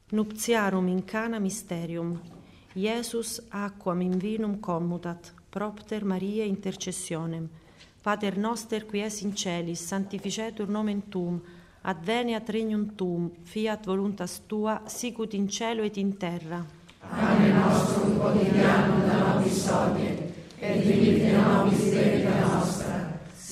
Nuptiarum in Cana mysterium. Iesus aquam in vinum commutat, propter Mariae intercessionem. Pater noster qui es in celis, sanctificetur nomen tuum, adveniat regnum tuum, fiat voluntas tua, sicut in cielo et in terra. Pane nostrum quotidianum da nobis hodie, et dimitte nobis debita nostra,